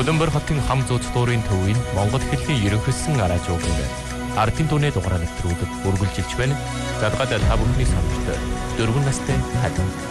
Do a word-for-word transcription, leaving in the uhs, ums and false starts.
Улаанбаатар хотын хам зууц дуурын төвийн Монгол хэлний ерөнхийлсөн арааж ууган ардын дууны дугаараа нэвтрүүлэг үргэлжилж байна. Задгаад та бүхний самбарт дөрвөн настай хадам